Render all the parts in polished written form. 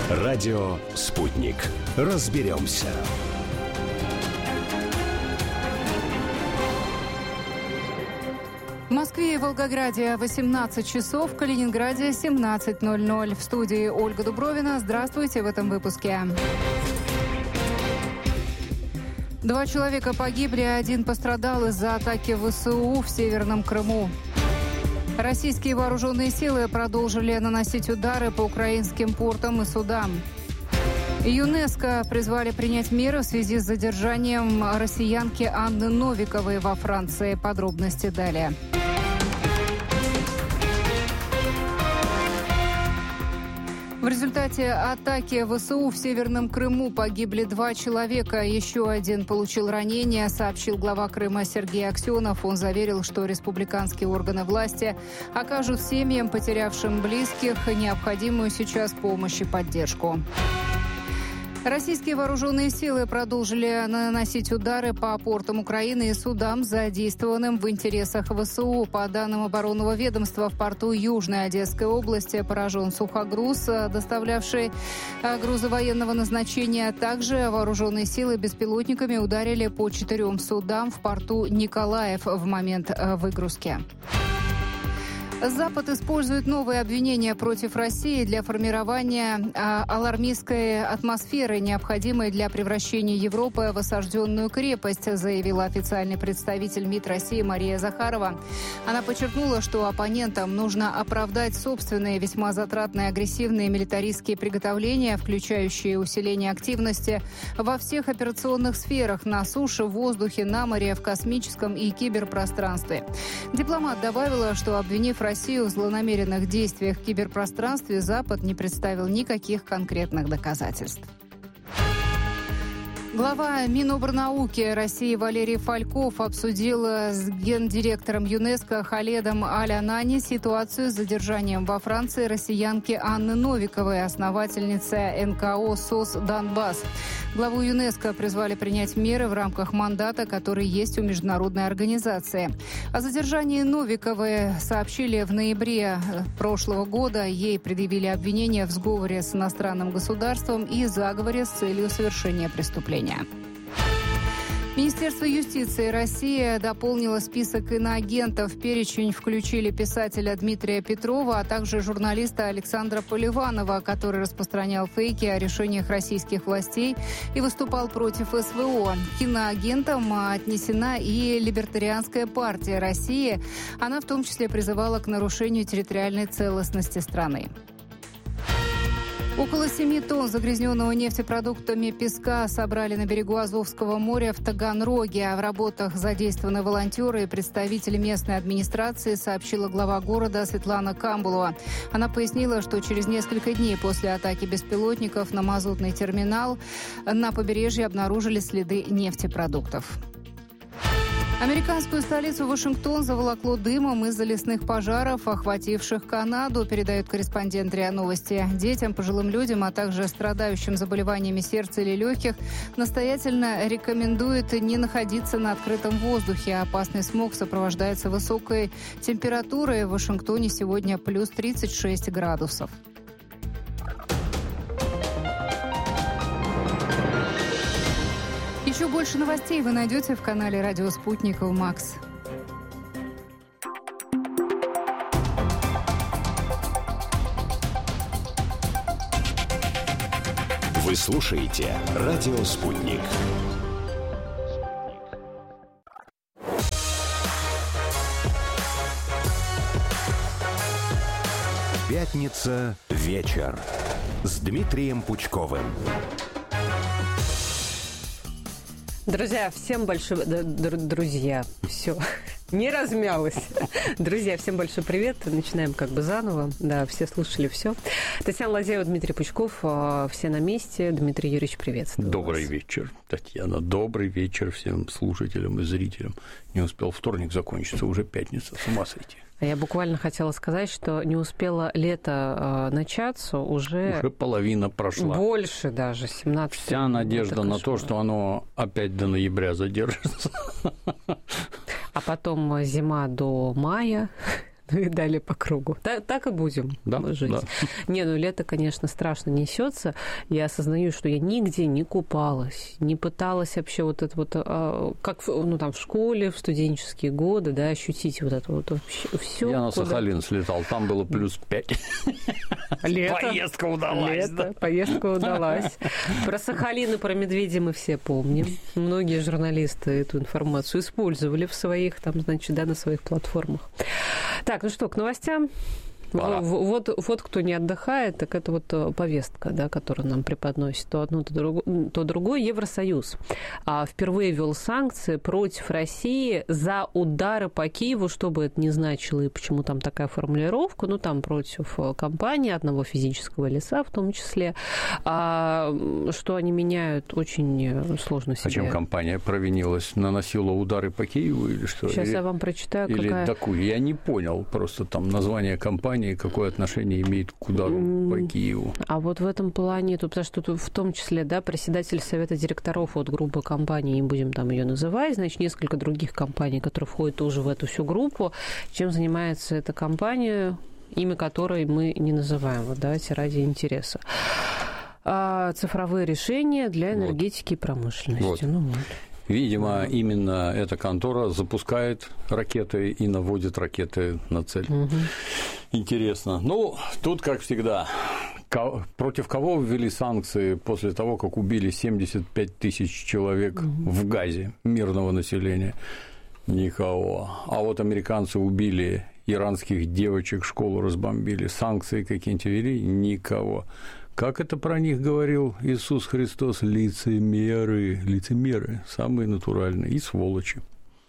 Радио «Спутник». Разберемся. В Москве и Волгограде 18 часов, в Калининграде 17:00. В студии Ольга Дубровина. Здравствуйте в этом выпуске. 2 человека погибли, 1 пострадал из-за атаки ВСУ в Северном Крыму. Российские вооруженные силы продолжили наносить удары по украинским портам и судам. ЮНЕСКО призвали принять меры в связи с задержанием россиянки Анны Новиковой во Франции. Подробности далее. В результате атаки ВСУ в Северном Крыму погибли 2 человека. Еще 1 получил ранения, сообщил глава Крыма Сергей Аксенов. Он заверил, что республиканские органы власти окажут семьям, потерявшим близких, необходимую сейчас помощь и поддержку. Российские вооруженные силы продолжили наносить удары по портам Украины и судам, задействованным в интересах ВСУ. По данным оборонного ведомства, в порту Южной Одесской области поражен сухогруз, доставлявший грузы военного назначения. Также вооруженные силы беспилотниками ударили по 4 судам в порту Николаев в момент выгрузки. Запад использует новые обвинения против России для формирования алармистской атмосферы, необходимой для превращения Европы в осажденную крепость, заявила официальный представитель МИД России Мария Захарова. Она подчеркнула, что оппонентам нужно оправдать собственные весьма затратные агрессивные милитаристские приготовления, включающие усиление активности во всех операционных сферах на суше, в воздухе, на море, в космическом и киберпространстве. Дипломат добавила, что, обвинив Россию в злонамеренных действиях в киберпространстве, Запад не представил никаких конкретных доказательств. Глава Минобрнауки России Валерий Фальков обсудил с гендиректором ЮНЕСКО Халедом Аль-Анани ситуацию с задержанием во Франции россиянки Анны Новиковой, основательницы НКО СОС «Донбасс». Главу ЮНЕСКО призвали принять меры в рамках мандата, который есть у международной организации. О задержании Новиковой сообщили в ноябре прошлого года. Ей предъявили обвинения в сговоре с иностранным государством и заговоре с целью совершения преступления. Министерство юстиции России дополнило список иноагентов. В перечень включили писателя Дмитрия Петрова, а также журналиста Александра Поливанова, который распространял фейки о решениях российских властей и выступал против СВО. К иноагентам отнесена и Либертарианская партия России. Она в том числе призывала к нарушению территориальной целостности страны. Около 7 тонн загрязненного нефтепродуктами песка собрали на берегу Азовского моря в Таганроге. В работах задействованы волонтеры и представители местной администрации, сообщила глава города Светлана Камбулова. Она пояснила, что через несколько дней после атаки беспилотников на мазутный терминал на побережье обнаружили следы нефтепродуктов. Американскую столицу Вашингтон заволокло дымом из-за лесных пожаров, охвативших Канаду, передает корреспондент РИА Новости. Детям, пожилым людям, а также страдающим заболеваниями сердца или легких настоятельно рекомендуют не находиться на открытом воздухе. Опасный смог сопровождается высокой температурой. В Вашингтоне сегодня плюс 36 градусов. Еще больше новостей вы найдете в канале «Радио Спутник» МАКС. Вы слушаете «Радио Спутник». Пятница. Вечер. С Дмитрием Пучковым. Друзья, всем большой... Друзья, все, не размялась. Друзья, всем большой привет. Начинаем как бы заново. Да, все слушали все. Татьяна Лазеева, Дмитрий Пучков. Все на месте. Дмитрий Юрьевич, приветствую Добрый вас. вечер, Татьяна. Добрый вечер всем слушателям и зрителям. Не успел вторник закончиться, уже пятница. С ума сойти. А я буквально хотела сказать, что не успело лето начаться, уже половина прошла. Больше даже, 17. Вся надежда на то, что оно опять до ноября задержится. А потом зима до мая. Ну и далее по кругу. Так и будем жить. Да. Не, лето, конечно, страшно несется. Я осознаю, что я нигде не купалась, не пыталась вообще вот это вот, как там в школе, в студенческие годы, да, ощутить вот это вот все. Я на Сахалин слетал, там было плюс 5. Поездка удалась. Поездка удалась. Про Сахалин и про медведей мы все помним. Многие журналисты эту информацию использовали в своих, там, значит, на своих платформах. Так, ну что, к новостям. Вот кто не отдыхает, так это вот повестка, да, которую нам преподносит то одно, то другое. Евросоюз впервые ввел санкции против России за удары по Киеву, что бы это ни значило и почему там такая формулировка, там против компании, одного физического лица в том числе, что они меняют, очень сложно себе. А чем компания провинилась? Наносила удары по Киеву или что? Сейчас я вам прочитаю, или такую. Я не понял, просто там название компании, какое отношение имеет к удару по Киеву. А вот в этом плане, потому что тут в том числе, да, председатель совета директоров от группы компаний, не будем там ее называть, значит, несколько других компаний, которые входят тоже в эту всю группу. Чем занимается эта компания, имя которой мы не называем, вот давайте ради интереса. Цифровые решения для энергетики и промышленности. Вот. Видимо, именно эта контора запускает ракеты и наводит ракеты на цель. Интересно. Тут, как всегда, против кого ввели санкции после того, как убили 75 тысяч человек в Газе, мирного населения? Никого. А вот американцы убили иранских девочек, школу разбомбили. Санкции какие-нибудь ввели? Никого. Как это про них говорил Иисус Христос? Лицемеры, самые натуральные, и сволочи.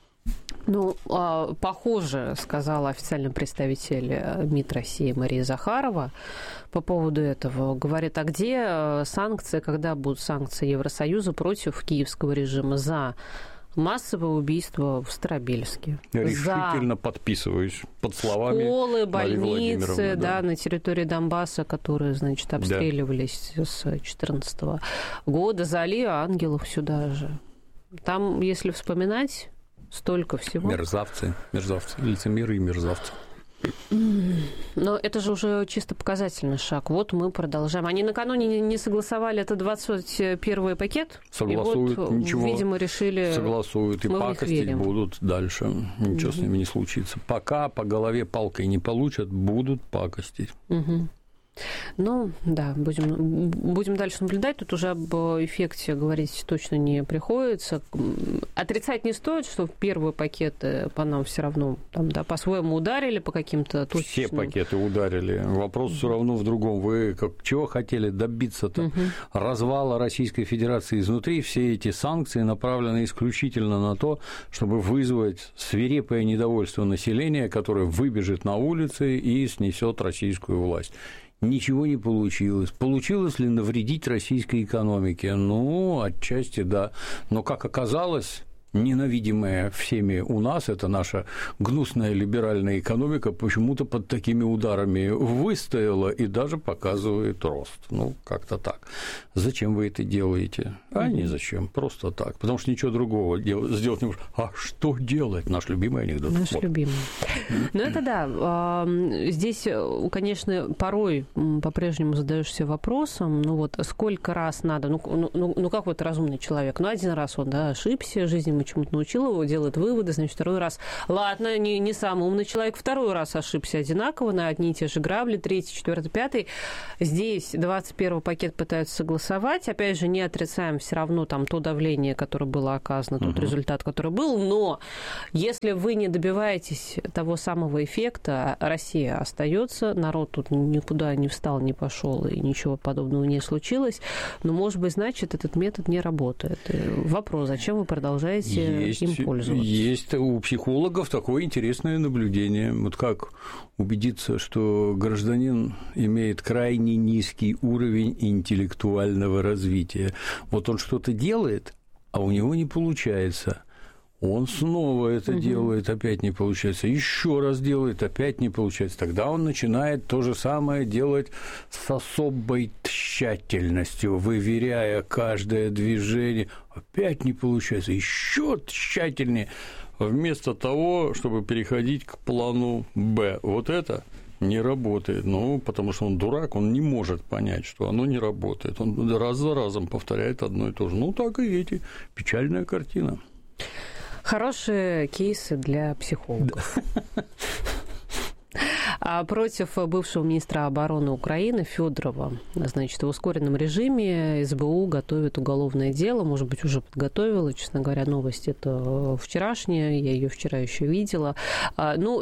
Похоже, сказала официальный представитель МИД России Мария Захарова по поводу этого. Говорит, а где санкции, когда будут санкции Евросоюза против киевского режима за массовое убийство в Старобельске? Решительно подписываюсь под словами школы, больницы, да, на территории Донбасса, которые, значит, обстреливались с 2014 года, за Алию Ангелов сюда же. Там, если вспоминать, столько всего. Мерзавцы, лицемеры и мерзавцы. Но это же уже чисто показательный шаг. Вот мы продолжаем. Они накануне не согласовали этот 21-й пакет. Согласуют, и вот, ничего. Видимо, решили... Согласуют, и пакостить будут дальше. Ничего с ними не случится. Пока по голове палкой не получат, будут пакостить. Будем дальше наблюдать. Тут уже об эффекте говорить точно не приходится. Отрицать не стоит, что первые пакеты по нам все равно по-своему ударили, по каким-то точечным... Все пакеты ударили. Вопрос все равно в другом. Вы чего хотели добиться-то? Развала Российской Федерации изнутри. Все эти санкции направлены исключительно на то, чтобы вызвать свирепое недовольство населения, которое выбежит на улицы и снесет российскую власть. Ничего не получилось. Получилось ли навредить российской экономике? Отчасти да. Но, как оказалось, ненавидимая всеми у нас, это наша гнусная либеральная экономика, почему-то под такими ударами выстояла и даже показывает рост. Как-то так. Зачем вы это делаете? Не зачем, просто так. Потому что ничего другого сделать не можем. А что делать? Наш любимый анекдот. Любимый. Это да. Здесь, конечно, порой по-прежнему задаешься вопросом, сколько раз надо, как вот разумный человек, один раз он, ошибся, жизнь ему чему-то научила его, делает выводы, значит, второй раз, ладно, не самый умный человек, второй раз ошибся одинаково, на одни и те же грабли, третий, четвертый, пятый. Здесь 21-й пакет пытаются согласовать, опять же, не отрицаем все равно то давление, которое было оказано, тот результат, который был, но если вы не добиваетесь того самого эффекта, Россия остается, народ тут никуда не встал, не пошел, и ничего подобного не случилось, но, может быть, значит, этот метод не работает. Вопрос, зачем вы продолжаете им пользоваться? Есть у психологов такое интересное наблюдение. Как убедиться, что гражданин имеет крайне низкий уровень интеллектуального развития. Вот он что-то делает, а у него не получается. Он снова это делает, опять не получается. Еще раз делает, опять не получается. Тогда он начинает то же самое делать с особой тщательностью, выверяя каждое движение. Опять не получается. Еще тщательнее. вместо того, чтобы переходить к плану «Б». Вот это не работает. Ну, потому что он дурак, он не может понять, что оно не работает. Он раз за разом повторяет одно и то же. Ну, так и эти. Печальная картина. Хорошие кейсы для психологов. А против бывшего министра обороны Украины Федорова, значит, в ускоренном режиме СБУ готовит уголовное дело, может быть, уже подготовила, честно говоря, новость это вчерашняя, я ее вчера еще видела. Ну,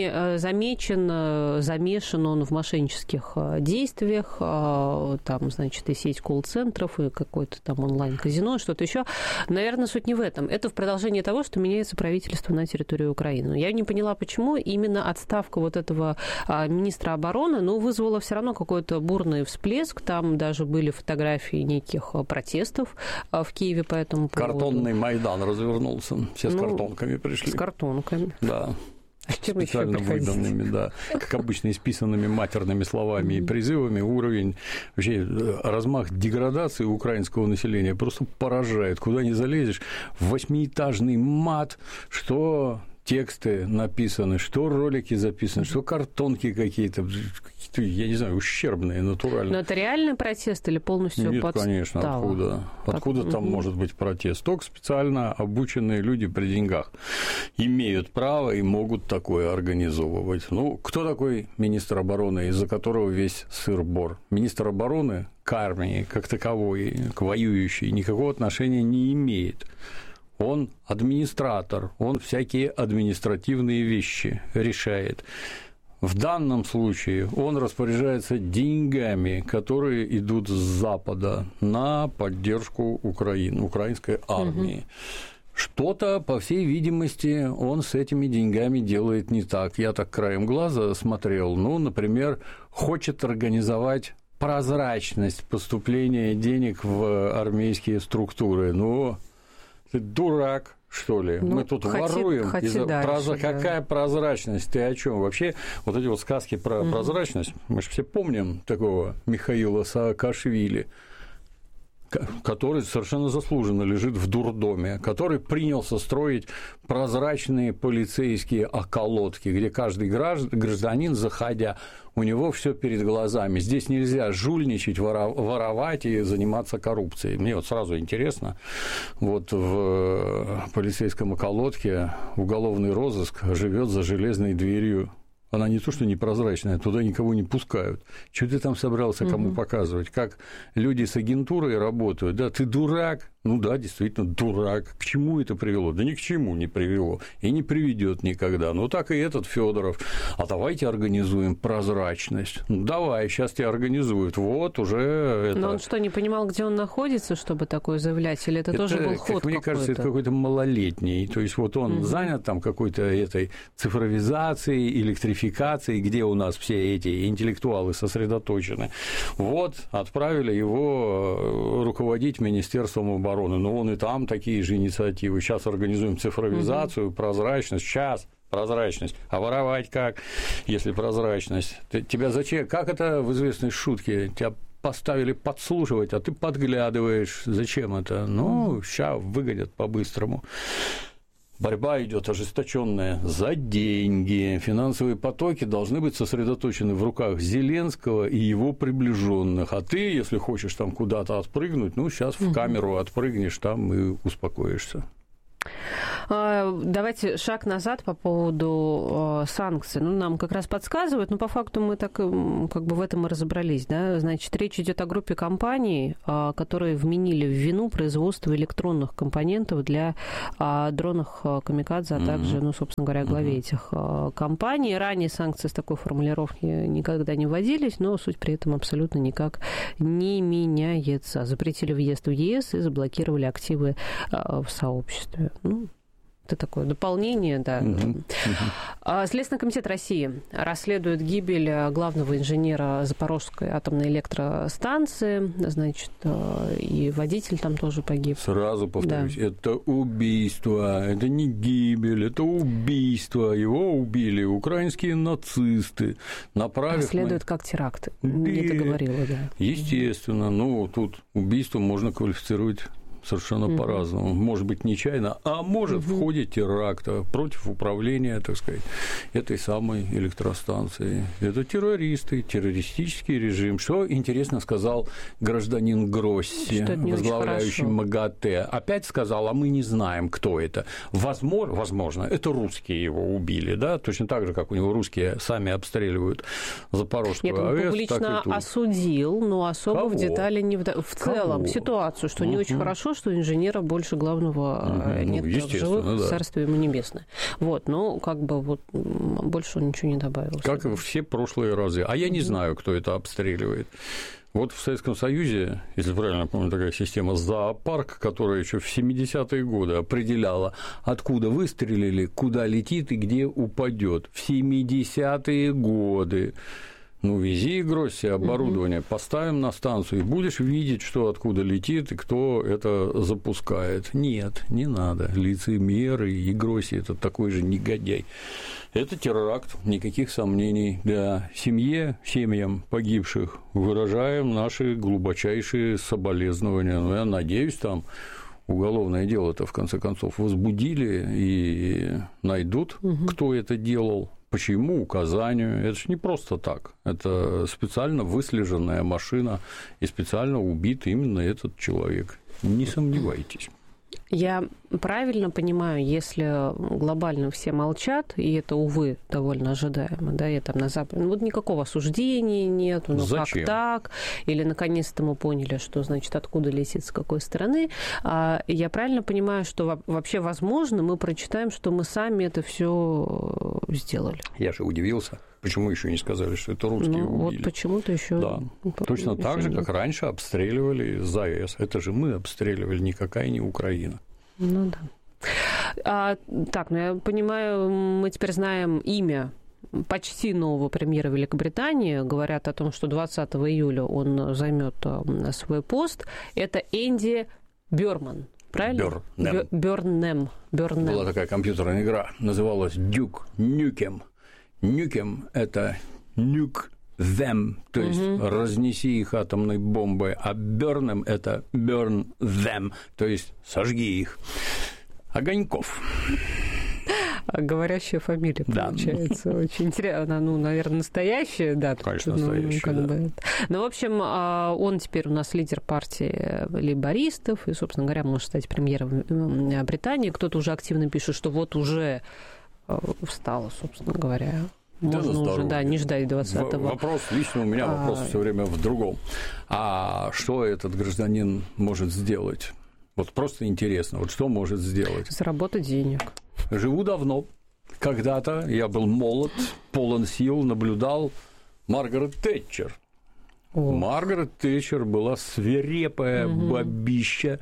замешан он в мошеннических действиях, там, значит, и сеть колл-центров, и какое-то там онлайн-казино, что-то еще. Наверное, суть не в этом. Это в продолжении того, что меняется правительство на территории Украины. Но я не поняла, почему именно отставка вот этого министра обороны, но вызвала все равно какой-то бурный всплеск. Там даже были фотографии неких протестов в Киеве по этому поводу. Картонный Майдан развернулся. Все с картонками пришли. С картонками. Да. Специально выданными, да, как обычно, исписанными матерными словами и призывами. Уровень, вообще размах деградации украинского населения просто поражает. Куда ни залезешь, 8-этажный мат, что тексты написаны, что ролики записаны, что картонки какие-то, я не знаю, ущербные, натуральные. Но это реальный протест или полностью Нет, подстава? конечно, откуда? Откуда там может быть протест? Только специально обученные люди при деньгах имеют право и могут такое организовывать. Ну, кто такой министр обороны, из-за которого весь сыр-бор? Министр обороны к армии, как таковой, к воюющей, никакого отношения не имеет. Он администратор, он всякие административные вещи решает. В данном случае он распоряжается деньгами, которые идут с Запада на поддержку Украины, украинской армии. Что-то, по всей видимости, он с этими деньгами делает не так. Я так краем глаза смотрел. Ну, например, хочет организовать прозрачность поступления денег в армейские структуры. Ну, ты дурак, что ли? Ну, мы тут воруем. Какая прозрачность? Ты о чем? Вообще, вот эти вот сказки про прозрачность, мы же все помним такого Михаила Саакашвили, который совершенно заслуженно лежит в дурдоме, который принялся строить прозрачные полицейские околотки, где каждый гражданин, заходя, у него все перед глазами. Здесь нельзя жульничать, воровать и заниматься коррупцией. Мне вот сразу интересно, вот в полицейском околотке уголовный розыск живет за железной дверью. Она не то, что непрозрачная, туда никого не пускают. Что ты там собрался кому показывать? Как люди с агентурой работают? Да, ты дурак. Ну да, действительно, дурак. К чему это привело? Да ни к чему не привело. И не приведет никогда. Ну так и этот Федоров. А давайте организуем прозрачность. Ну давай, сейчас тебя организуют. Вот уже это. Но он что, не понимал, где он находится, чтобы такое заявлять? Или это тоже был ход какой-то? Мне кажется, это какой-то малолетний. То есть вот он занят там какой-то этой цифровизацией, электрификацией, где у нас все эти интеллектуалы сосредоточены. Вот отправили его руководить Министерством обороны. Но он и там такие же инициативы. Сейчас организуем цифровизацию, прозрачность. Сейчас прозрачность. А воровать как, если прозрачность? Тебя зачем? Как это в известной шутке? Тебя поставили подслушивать, а ты подглядываешь. Зачем это? Ну, сейчас выгонят по-быстрому. Борьба идет ожесточенная за деньги. Финансовые потоки должны быть сосредоточены в руках Зеленского и его приближенных. А ты, если хочешь там куда-то отпрыгнуть, ну, сейчас в камеру отпрыгнешь, там и успокоишься. Давайте шаг назад по поводу санкций. Ну, нам как раз подсказывают, но по факту мы так как бы в этом и разобрались. Да? Значит, речь идет о группе компаний, которые вменили в вину производство электронных компонентов для дронов «Камикадзе», а также, ну, собственно говоря, главе этих компаний. Ранее санкции с такой формулировки никогда не вводились, но суть при этом абсолютно никак не меняется. Запретили въезд в ЕС и заблокировали активы в сообществе. Ну, это такое дополнение, да. Следственный комитет России расследует гибель главного инженера Запорожской атомной электростанции, значит, и водитель там тоже погиб. Сразу повторюсь, это убийство, это не гибель, это убийство. Его убили украинские нацисты, направив... Расследуют как теракты. Не договорила, да. Естественно, ну, тут убийство можно квалифицировать совершенно по-разному. Может быть, нечаянно, а может в ходе теракта против управления, так сказать, этой самой электростанции. Это террористы, террористический режим. Что, интересно, сказал гражданин Гросси, возглавляющий МАГАТЭ. Опять сказал, а мы не знаем, кто это. Возможно, это русские его убили, да, точно так же, как у него русские сами обстреливают Запорожскую АЭС. Нет, он публично осудил, но особо в детали не в целом ситуацию, что не очень хорошо, что инженера больше главного нет в живых, царствие ему небесное. Вот, но как бы вот больше он ничего не добавил. Как и все прошлые разы. А я не знаю, кто это обстреливает. Вот в Советском Союзе, если правильно помню, такая система зоопарк, которая еще в 70-е годы определяла, откуда выстрелили, куда летит и где упадет. В 70-е годы. Ну, вези, Гросси, оборудование, поставим на станцию, и будешь видеть, что откуда летит и кто это запускает. Нет, не надо. Лицемеры и Гросси – это такой же негодяй. Это теракт, никаких сомнений. Да, семьям погибших выражаем наши глубочайшие соболезнования. Но я надеюсь, там уголовное дело-то, в конце концов, возбудили и найдут, кто это делал. Почему указанию? Это же не просто так. Это специально выслеженная машина и специально убит именно этот человек. Не сомневайтесь. Я правильно понимаю, если глобально все молчат, и это, увы, довольно ожидаемо, да, и там на Западе, вот никакого осуждения нет, ну зачем? Как так, или наконец-то мы поняли, что, значит, откуда летит, с какой стороны. Я правильно понимаю, что вообще, возможно, мы прочитаем, что мы сами это все сделали. Я же удивился. Почему еще не сказали, что это русские убили? Вот почему-то еще. Да. Точно так же, как раньше обстреливали ЗАЭС. Это же мы обстреливали, никакая не Украина. Ну да. Так, ну я понимаю, мы теперь знаем имя почти нового премьера Великобритании. Говорят о том, что 20 июля он займет свой пост. Это Энди Бёрнэм. Правильно? Бёрнэм. Была такая компьютерная игра, называлась Duke Nukem. Нюкем – это нюк them, то есть разнеси их атомной бомбой, а burn – это burn them, то есть сожги их. Огоньков. Говорящая фамилия, получается. Да. Очень интересно. Ну, наверное, настоящая, да. Конечно, настоящая, да. Ну, в общем, он теперь у нас лидер партии лейбористов и, собственно говоря, может стать премьером Британии. Кто-то уже активно пишет, что вот уже встала, собственно говоря. Можно уже, не ждать 20-го. Вопрос, лично у меня вопрос все время в другом. А что этот гражданин может сделать? Вот просто интересно, вот что может сделать? Заработать денег. Живу давно. Когда-то я был молод, полон сил, наблюдал Маргарет Тэтчер. Маргарет Тэтчер была свирепая бабища,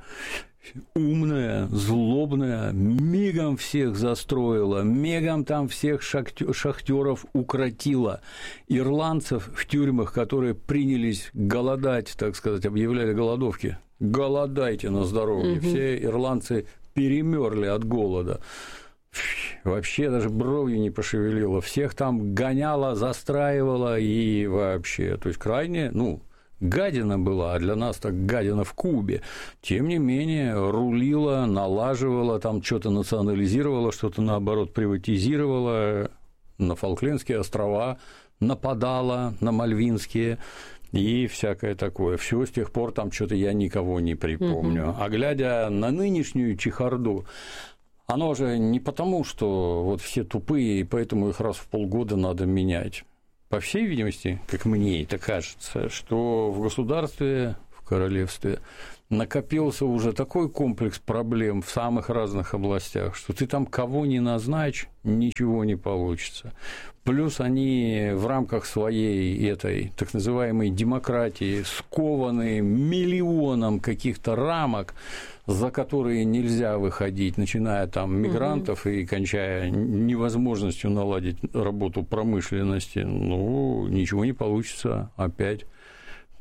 умная, злобная, мигом всех застроила, мигом там всех шахтеров укротила. Ирландцев в тюрьмах, которые принялись голодать, так сказать, объявляли голодовки. Голодайте на здоровье. Все ирландцы перемерли от голода. Вообще даже бровью не пошевелила. Всех там гоняла, застраивала и вообще. То есть крайне, гадина была, а для нас так гадина в Кубе. Тем не менее, рулила, налаживала, там что-то национализировала, что-то, наоборот, приватизировала, на Фолклендские острова нападала, на Мальвинские и всякое такое. Все с тех пор там что-то я никого не припомню. А глядя на нынешнюю чехарду, оно же не потому, что вот все тупые, и поэтому их раз в полгода надо менять. По всей видимости, как мне это кажется, что в государстве, в королевстве накопился уже такой комплекс проблем в самых разных областях, что ты там кого ни назначь, ничего не получится. Плюс они в рамках своей этой так называемой демократии скованы миллионом каких-то рамок, за которые нельзя выходить, начиная там мигрантов и кончая невозможностью наладить работу промышленности. Ничего не получится опять.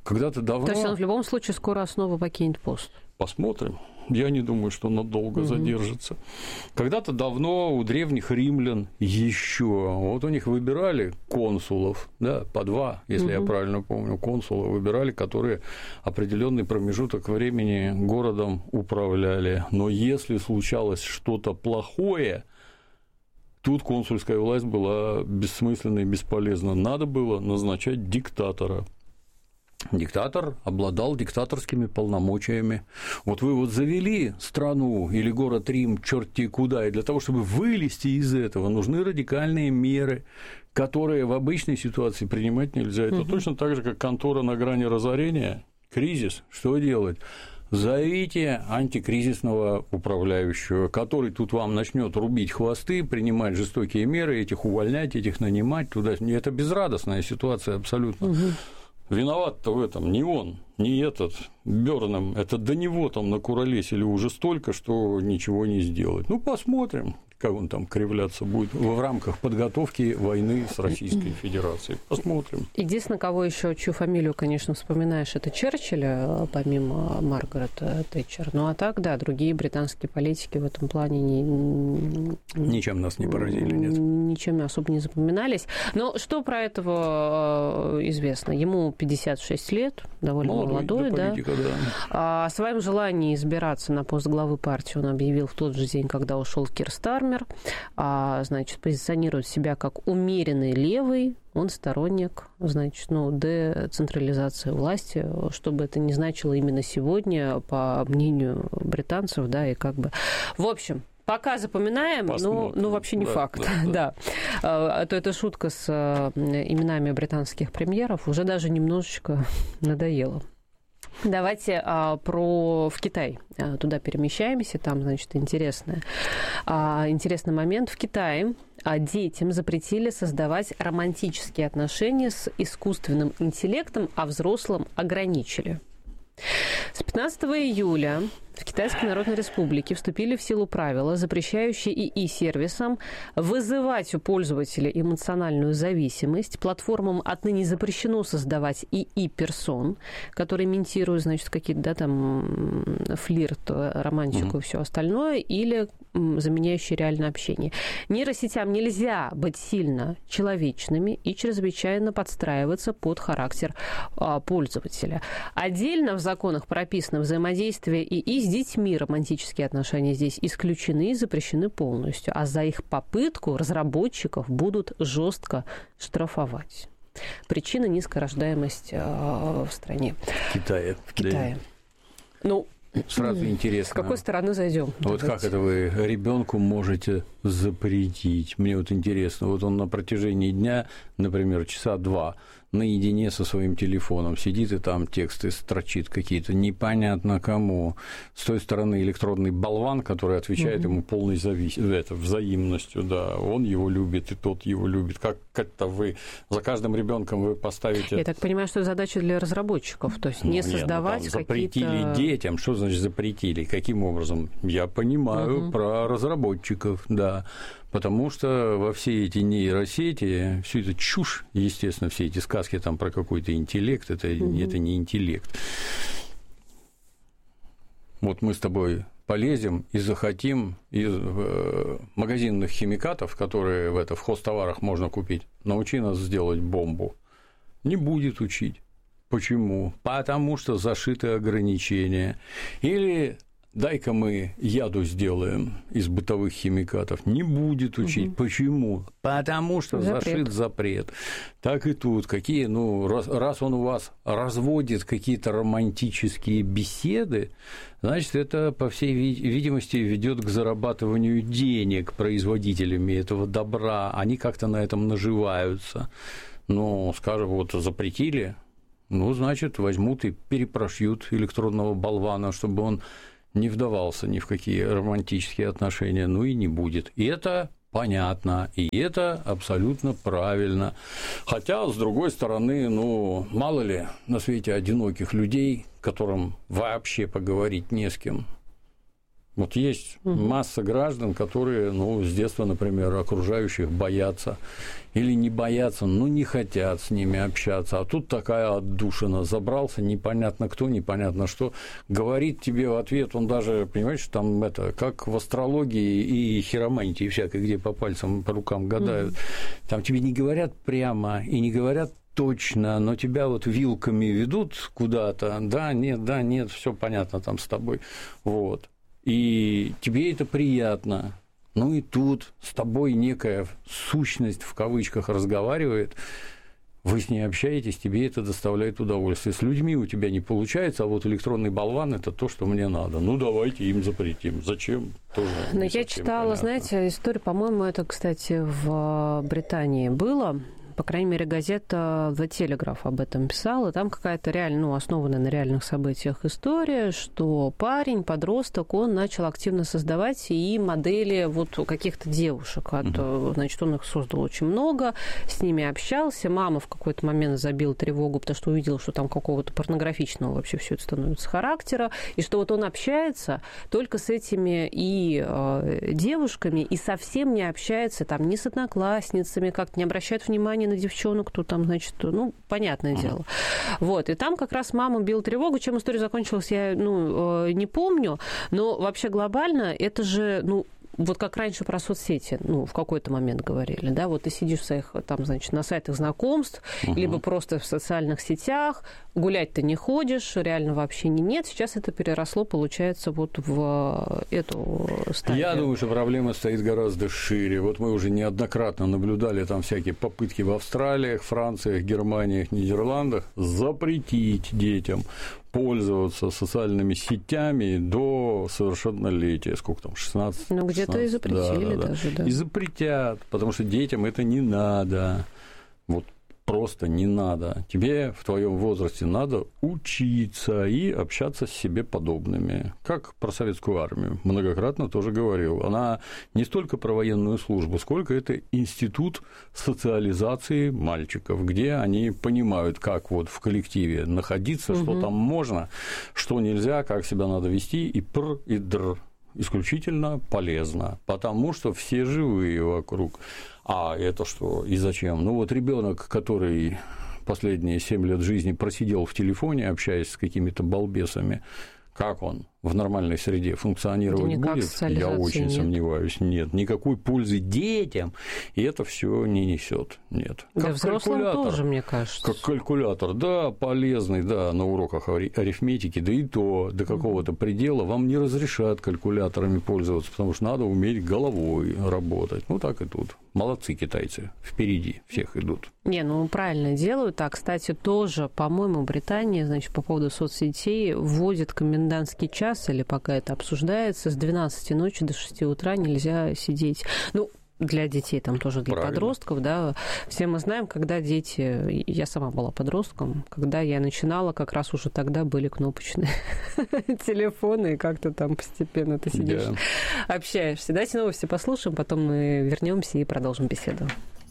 Когда-то давно... То есть он в любом случае скоро снова покинет пост? Посмотрим. Я не думаю, что надолго задержится. Когда-то давно у древних римлян еще, вот у них выбирали консулов, да, по 2, если я правильно помню, консула выбирали, которые определенный промежуток времени городом управляли. Но если случалось что-то плохое, тут консульская власть была бессмысленна и бесполезна. Надо было назначать диктатора. Диктатор обладал диктаторскими полномочиями. Вот вы вот завели страну или город Рим черти куда, и для того, чтобы вылезти из этого, нужны радикальные меры, которые в обычной ситуации принимать нельзя. Это точно так же, как контора на грани разорения, кризис. Что делать? Зовите антикризисного управляющего, который тут вам начнет рубить хвосты, принимать жестокие меры, этих увольнять, этих нанимать туда. Это безрадостная ситуация абсолютно. Виноват-то в этом не он, не этот Бёрнем. Это до него там накуролесили уже столько, что ничего не сделать. Ну, посмотрим, как он там кривляться будет в рамках подготовки войны с Российской Федерацией. Посмотрим. Единственное, кого еще, чью фамилию, конечно, вспоминаешь, это Черчилля, помимо Маргарет Тэтчер. Ну, а так, да, другие британские политики в этом плане ничем нас не поразили, нет. Ничем особо не запоминались. Но что про этого известно? Ему 56 лет, довольно молодой, да. О своем желании избираться на пост главы партии он объявил в тот же день, когда ушел Кир Стармер. Значит, позиционирует себя как умеренный левый, он сторонник, значит, децентрализации власти, что бы это ни значило именно сегодня, по мнению британцев, да, и как бы... В общем, пока запоминаем, но вообще не факт. Да. А то эта шутка с именами британских премьеров уже даже немножечко надоела. Давайте в Китай туда перемещаемся. Там, значит, интересный момент. В Китае детям запретили создавать романтические отношения с искусственным интеллектом, а взрослым ограничили. С 15 июля в Китайской Народной Республике вступили в силу правила, запрещающие ИИ-сервисам вызывать у пользователя эмоциональную зависимость. Платформам отныне запрещено создавать ИИ-персон, которые имитируют, значит, какие-то, да, там, флирт, романтику и все остальное, или заменяющие реальное общение. Нейросетям нельзя быть сильно человечными и чрезвычайно подстраиваться под характер пользователя. Отдельно в законах прописано взаимодействие ИИ с детьми. Романтические отношения здесь исключены и запрещены полностью. А за их попытку разработчиков будут жестко штрафовать. Причина — низкая рождаемость в стране. В Китае. Ну, сразу интересно. С какой стороны зайдем? Вот давайте. Как это вы ребенку можете запретить? Мне вот интересно. Вот он на протяжении дня, например, часа 2 наедине со своим телефоном сидит и там тексты строчит какие-то, непонятно кому. С той стороны электронный болван, который отвечает ему полной взаимностью, да, он его любит, и тот его любит. Как это вы за каждым ребенком вы поставите... Я так понимаю, что это задача для разработчиков, то есть не создавать какие-то... Запретили детям, что значит запретили, каким образом? Я понимаю про разработчиков, да. Потому что во все эти нейросети, всю эту чушь, естественно, все эти сказки там про какой-то интеллект, это не интеллект. Вот мы с тобой полезем и захотим из магазинных химикатов, которые в хозтоварах можно купить, научи нас сделать бомбу. Не будет учить. Почему? Потому что зашиты ограничения. Или... дай-ка мы яду сделаем из бытовых химикатов. Не будет учить. Почему? Потому что зашит запрет. Так и тут. Какие, раз он у вас разводит какие-то романтические беседы, значит, это, по всей видимости, ведет к зарабатыванию денег производителями этого добра. Они как-то на этом наживаются. Скажем, вот запретили, значит, возьмут и перепрошьют электронного болвана, чтобы он не вдавался ни в какие романтические отношения, и не будет. И это понятно, и это абсолютно правильно. Хотя, с другой стороны, мало ли на свете одиноких людей, которым вообще поговорить не с кем. Вот есть масса граждан, которые, с детства, например, окружающих боятся или не боятся, не хотят с ними общаться. А тут такая отдушина, забрался непонятно кто, непонятно что, говорит тебе в ответ, он даже, понимаешь, там как в астрологии и хиромантии всякой, где по пальцам, по рукам гадают, там тебе не говорят прямо и не говорят точно, но тебя вот вилками ведут куда-то, да, нет, все понятно там с тобой, вот. И тебе это приятно. И тут с тобой некая сущность, в кавычках, разговаривает, вы с ней общаетесь, тебе это доставляет удовольствие. С людьми у тебя не получается, а вот электронный болван – это то, что мне надо. Давайте им запретим. Зачем? Тоже но я читала, понятно. Знаете, историю, по-моему, это, кстати, в Британии было. По крайней мере, газета The Telegraph об этом писала. Там какая-то реально, основанная на реальных событиях история, что парень, подросток, он начал активно создавать и модели вот каких-то девушек. Значит, он их создал очень много, с ними общался. Мама в какой-то момент забила тревогу, потому что увидела, что там какого-то порнографичного вообще все это становится характера, и что вот он общается только с этими и девушками, и совсем не общается там ни с одноклассницами, как-то не обращает внимания на девчонок, кто там, значит, понятное дело. Вот, и там как раз мама била тревогу. Чем история закончилась, я, не помню, но вообще глобально это же, вот как раньше про соцсети, в какой-то момент говорили, да, вот ты сидишь в своих, там, значит, на сайтах знакомств, либо просто в социальных сетях, гулять ты не ходишь, реально вообще нет. Сейчас это переросло, получается, вот в эту стадию. Я думаю, что проблема стоит гораздо шире. Вот мы уже неоднократно наблюдали там всякие попытки в Австралиях, Франциях, Германиях, Нидерландах запретить детям пользоваться социальными сетями до совершеннолетия. Сколько там, 16? Где-то и запретили даже, да. И запретят, потому что детям это не надо. Вот просто не надо. Тебе в твоем возрасте надо учиться и общаться с себе подобными. Как про советскую армию. Многократно тоже говорил. Она не столько про военную службу, сколько это институт социализации мальчиков, где они понимают, как вот в коллективе находиться, что там можно, что нельзя, как себя надо вести, и пр, и др. Исключительно полезно, потому что все живые вокруг. А это что и зачем? Вот ребенок, который последние 7 лет жизни просидел в телефоне, общаясь с какими-то балбесами, как он в нормальной среде функционировать будет? Я очень сомневаюсь. Нет, никакой пользы детям, и это все не несет. Нет. Да, как взрослым тоже, мне кажется. Как калькулятор, да, полезный, да, на уроках арифметики, да и то до какого-то предела вам не разрешат калькуляторами пользоваться, потому что надо уметь головой работать. Так и тут. Молодцы китайцы, впереди всех идут. Правильно делают. А, кстати, тоже, по-моему, Британия, значит, по поводу соцсетей вводит комендантский час, или пока это обсуждается, с 12 ночи до 6 утра нельзя сидеть. Для детей, там тоже для подростков, да. Все мы знаем, когда дети... Я сама была подростком, когда я начинала, как раз уже тогда были кнопочные телефоны, и как-то там постепенно ты сидишь, общаешься. Давайте новости послушаем, потом мы вернемся и продолжим беседу.